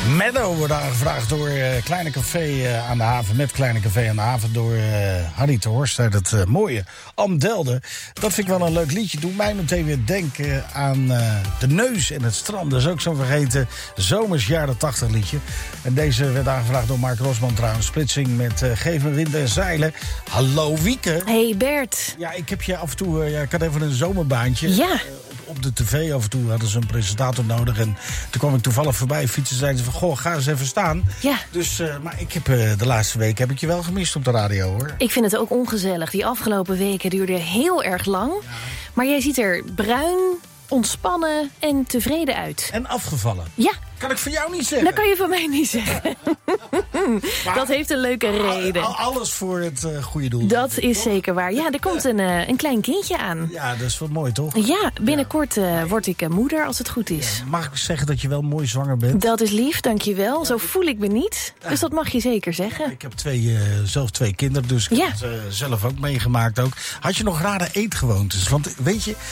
Meadow wordt aangevraagd door Kleine Café aan de Haven. Met Kleine Café aan de Haven door Harry te Horst uit het mooie Amdelde. Dat vind ik wel een leuk liedje. Doe mij meteen weer denken aan de neus en het strand. Dat is ook zo'n vergeten zomers jaren 80 liedje. En deze werd aangevraagd door Mark Rosman trouwens. Splitsing met Geef me wind en zeilen. Hallo Wieke. Hey Bert. Ja, ik heb je af en toe... ik had even een zomerbaantje. Ja. Op de tv af en toe hadden ze een presentator nodig. En toen kwam ik toevallig voorbij fietsen. Zeiden ze van, goh, ga eens even staan. Ja. Dus, maar ik heb de laatste week heb ik je wel gemist op de radio, hoor. Ik vind het ook ongezellig. Die afgelopen weken duurden heel erg lang. Ja. Maar jij ziet er bruin, ontspannen en tevreden uit. En afgevallen. Ja. Kan ik van jou niet zeggen. Dat kan je van mij niet zeggen. Dat heeft een leuke reden. Alles voor het goede doel. Dat is zeker waar. Ja, er komt een klein kindje aan. Ja, dat is wel mooi, toch? Ja, binnenkort word ik moeder, als het goed is. Ja, mag ik zeggen dat je wel mooi zwanger bent? Dat is lief, dankjewel. Zo voel ik me niet. Dus dat mag je zeker zeggen. Ja, ik heb zelf twee kinderen, dus ik heb het zelf ook meegemaakt. Ook. Had je nog rare eetgewoontes? Want weet je,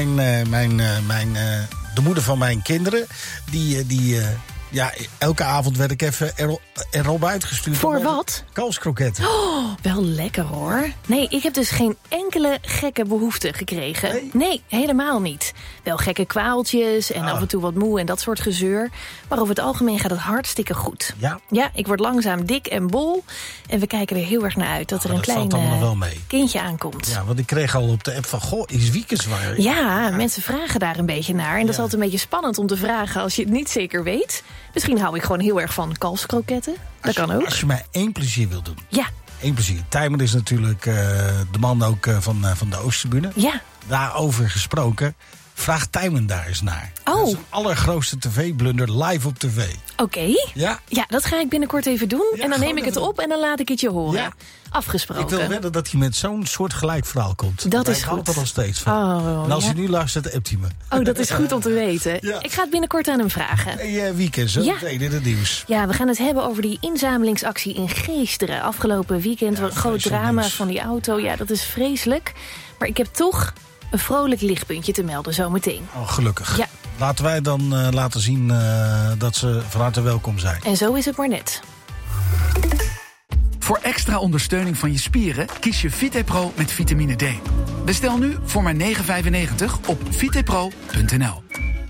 de moeder van mijn kinderen, ja, elke avond werd ik even erop uitgestuurd. Voor wat? Kalfskroketten. Oh, wel lekker hoor. Nee, ik heb dus geen enkele gekke behoefte gekregen. Nee, helemaal niet. Wel gekke kwaaltjes en af en toe wat moe en dat soort gezeur. Maar over het algemeen gaat het hartstikke goed. Ja? Ja, ik word langzaam dik en bol. En we kijken er heel erg naar uit dat er een klein kindje aankomt. Ja, want ik kreeg al op de app van, goh, is Wieke zwanger? Ja, mensen vragen daar een beetje naar. En dat is altijd een beetje spannend om te vragen als je het niet zeker weet. Misschien hou ik gewoon heel erg van kalfskroketten. Dat kan ook. Als je mij één plezier wil doen. Ja. Eén plezier. Tijmen is natuurlijk de man ook van de Oosttribune. Ja. Daarover gesproken. Vraag Tijmen daar eens naar. Oh. Dat is een allergrootste tv-blunder live op tv. Oké. Ja? Ja, dat ga ik binnenkort even doen. Ja, en dan neem ik het op en dan laat ik het je horen. Ja. Afgesproken. Ik wil wedden dat hij met zo'n soort gelijk verhaal komt. Dat is goed. Ik hou er nog steeds van. Oh, en als hij nu luistert, appt hij me. Oh, dat is goed om te weten. Ja. Ik ga het binnenkort aan hem vragen. Hey, weekend, zo meteen in het nieuws. Ja, we gaan het hebben over die inzamelingsactie in Geesteren. Afgelopen weekend, een groot drama van die auto. Ja, dat is vreselijk. Maar ik heb toch een vrolijk lichtpuntje te melden zometeen. Oh, gelukkig. Ja. Laten wij dan laten zien dat ze van harte welkom zijn. En zo is het maar net. Voor extra ondersteuning van je spieren kies je VitePro met vitamine D. Bestel nu voor maar €9,95 op vitepro.nl.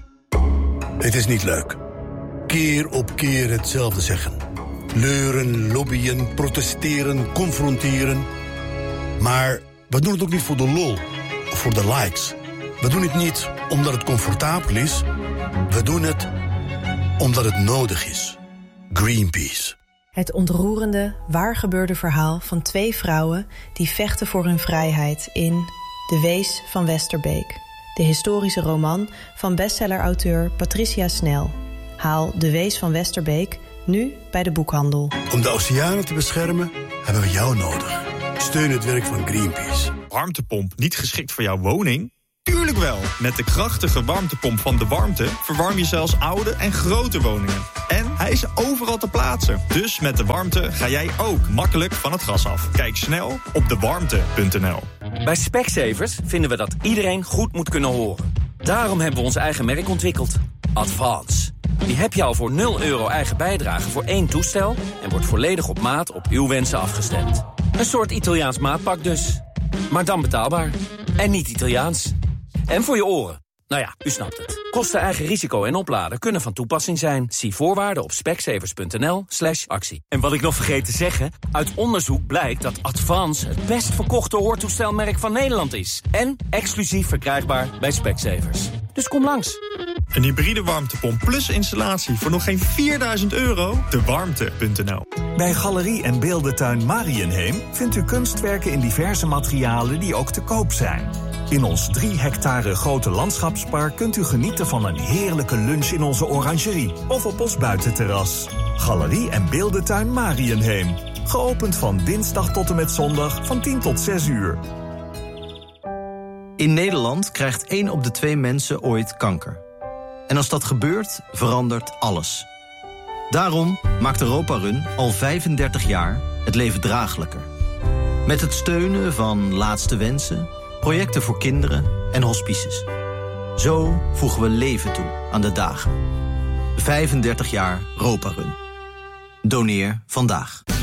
Het is niet leuk. Keer op keer hetzelfde zeggen. Leuren, lobbyen, protesteren, confronteren. Maar we doen het ook niet voor de lol of voor de likes. We doen het niet omdat het comfortabel is. We doen het omdat het nodig is. Greenpeace. Het ontroerende, waargebeurde verhaal van 2 vrouwen die vechten voor hun vrijheid in De Wees van Westerbeek. De historische roman van bestsellerauteur Patricia Snel. Haal De Wees van Westerbeek nu bij de boekhandel. Om de oceanen te beschermen hebben we jou nodig. Steun het werk van Greenpeace. Warmtepomp niet geschikt voor jouw woning? Tuurlijk wel. Met de krachtige warmtepomp van De Warmte verwarm je zelfs oude en grote woningen. En hij is overal te plaatsen. Dus met De Warmte ga jij ook makkelijk van het gas af. Kijk snel op dewarmte.nl. Bij Specsavers vinden we dat iedereen goed moet kunnen horen. Daarom hebben we ons eigen merk ontwikkeld. Advance. Die heb je al voor €0 eigen bijdrage voor 1 toestel en wordt volledig op maat op uw wensen afgestemd. Een soort Italiaans maatpak dus. Maar dan betaalbaar. En niet Italiaans. En voor je oren. Nou ja, u snapt het. Kosten, eigen risico en opladen kunnen van toepassing zijn. Zie voorwaarden op specsavers.nl/actie. En wat ik nog vergeet te zeggen, uit onderzoek blijkt dat Advance het best verkochte hoortoestelmerk van Nederland is. En exclusief verkrijgbaar bij Specsavers. Dus kom langs. Een hybride warmtepomp plus installatie voor nog geen €4.000? Dewarmte.nl. Bij Galerie en Beeldentuin Mariënheem vindt u kunstwerken in diverse materialen die ook te koop zijn. In ons 3 hectare grote landschapspark kunt u genieten van een heerlijke lunch in onze orangerie of op ons buitenterras. Galerie en Beeldentuin Mariënheem. Geopend van dinsdag tot en met zondag van 10 tot 6 uur. In Nederland krijgt 1 op de 2 mensen ooit kanker. En als dat gebeurt, verandert alles. Daarom maakt Europa-Run al 35 jaar het leven draaglijker. Met het steunen van Laatste Wensen, projecten voor kinderen en hospices. Zo voegen we leven toe aan de dagen. De 35 jaar Roparun. Doneer vandaag.